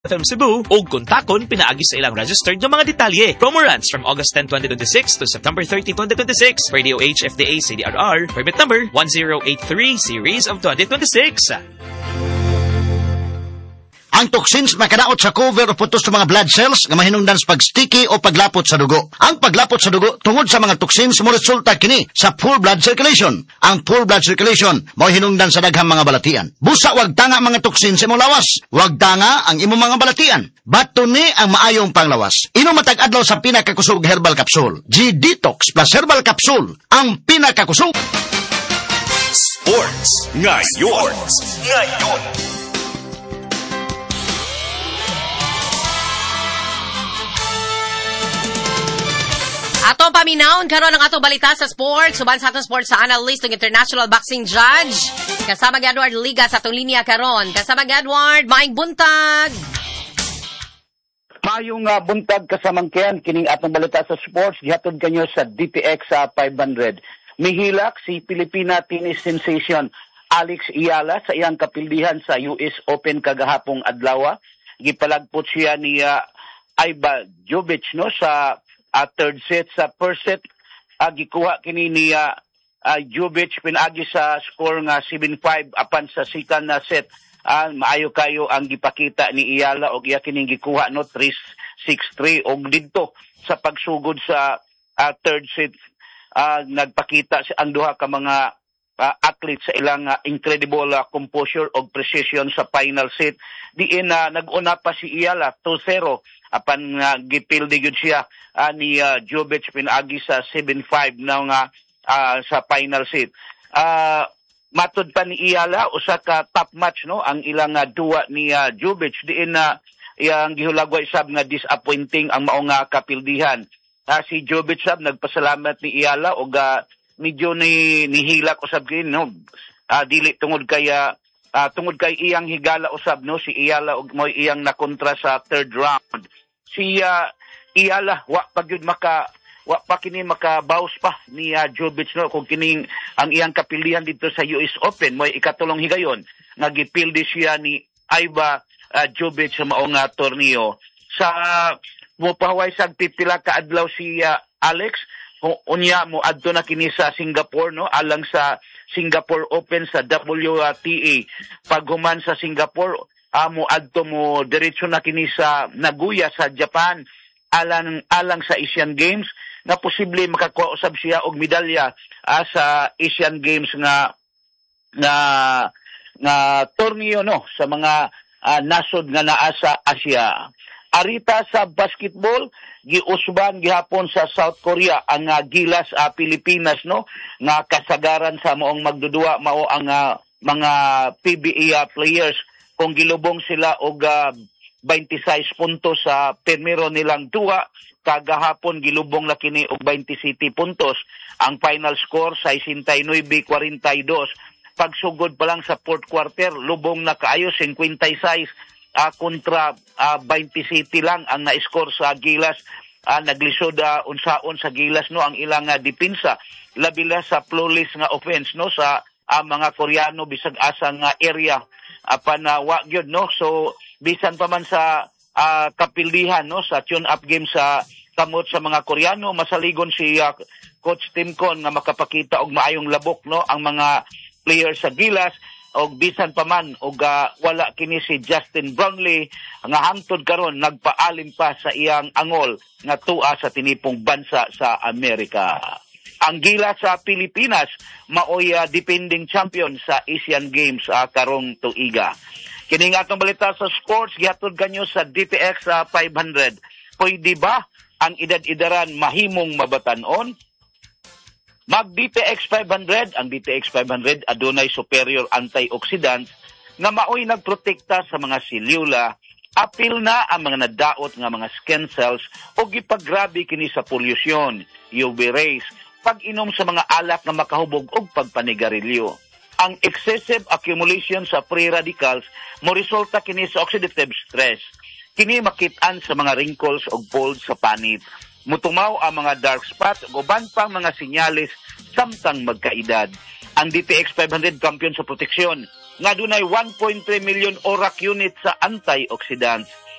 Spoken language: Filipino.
FM Cebu o kontakon pinaagi sa ilang registered ng mga detalye. Promo runs from August 10, 2026 to September 30, 2026. Radio HFDA CDRR, permit number 1083 series of 2026. Ang toxins makadaot sa cover o putos sa mga blood cells nga mahinungdan sa pagsticky o paglapot sa dugo. Ang paglapot sa dugo tungod sa mga toxins mo resulta kini sa poor blood circulation. Ang poor blood circulation mao hinungdan sa daghang mga balatian. Busa wag tanga mga toxins sa imong lawas. Wag tanga ang imong mga balatian. Bato ni ang maayong panglawas. Inom matag adlaw sa pinakakusog herbal capsule. G-Detox plus herbal capsule. Ang pinakakusog. Sports ngayon. Atong paminawon karon ang atong balita sa sports. Suban sa atong sports sa analyst ng International Boxing Judge. Kasama Edward Liga sa atong linya karon. Kasama Edward, maayong buntag. Mayong buntag kasamang Ken, kining atong balita sa sports, gihatod kanyo sa DTX 500. Mihilak si Pilipina tennis sensation Alex Ayala sa iyang kapildihan sa US Open kagahapong adlaw. Gipalagpot siya ni Iva Jovic no sa third set. Sa first set gikuha kini ni Jovic pinagi sa score nga 7-5 apan sa second na set maayo kayo ang gipakita ni Ayala og iya kining gikuha no 3-6-3 og didto sa pagsugod sa third set nagpakita ang duha ka mga athletes sa ilang incredible composure og precision sa final set. Diin nag-una pa si Ayala 2-0 apan gipildi gyud siya ni Jovic pinaagi sa 7-5 na sa final set. Matud pa ni Ayala usa ka top match no ang ilang duwa ni Jovic diin iyang gihulagway sab nga disappointing ang mao nga kapildihan. Si Jovic sab nagpasalamat ni Ayala og medyo nihilak usab kini no dili tungod kay iyang higala usab no si Ayala og mo iyang nakontra sa third round. Si Ayala wa pa kini makabaws pa ni Jovic no kung kining ang iyang kapilihan dito sa US Open mo ikatulong higayon nagipildi siya ni Iva Jovic sa maong torneo. Sa mopahuway sa pipila ka adlaw si Alex unya mo adto na kini sa Singapore no alang sa Singapore Open sa WTA. Paghuman sa Singapore mo adto mo diretso na kini sa Nagoya sa Japan alang sa Asian Games na posible makakuha usab siya og medalya sa Asian Games nga torneo no sa mga nasod nga naa sa Asia. Arita sa basketball giusban gihapon sa South Korea ang gilas Pilipinas no nga kasagaran sa moong magdudua mao ang mga PBA players kung gilubong sila og 26 puntos sa primero nilang duwa kagahapon gilubong na kini og 27 puntos ang final score 69-42 pagsugod pa lang sa fourth quarter lubong na kaayo 56 kontra 27 lang ang na-score sa Gilas. Naglisod unsaon sa Gilas no ang ilang depensa labi na sa flawless nga offense no sa mga Koreano bisag asang area apan wa gyud no so bisan pa man sa kapildihan no sa tune-up game sa kamot sa mga Koreano masaligon si Coach Timcon nga makapakita og maayong labok no ang mga players sa Gilas og bisan pa man og wala kini si Justin Brownlee nga hangtod karon nagpaalim pa sa iyang angol nga tua sa tinipong bansa sa Amerika. Ang Gilas sa Pilipinas maoy defending champion sa Asian Games karong tuiga. Kini nga atong balita sa sports gihatod kanyo sa DTX 500. Pwede ba ang edad-edaran mahimong mabatan-on? Mag DTX 500, ang DTX 500 adunay superior antioxidants nga maoy nagprotekta sa mga selyula, apil na ang mga nadaot nga mga skin cells o gipagrabe kini sa pollution, UV rays, pag-inom sa mga alak nga makahubog og pagpanigarilyo. Ang excessive accumulation sa free radicals mo resulta kini sa oxidative stress. Kini makit-an sa mga wrinkles o folds sa panit. Mutumaw ang mga dark spots o uban pang mga sinyalis samtang magkaedad. Ang DTX 500 kampiyon sa proteksyon nga dunay 1.3 million ORAC unit sa antioxidants.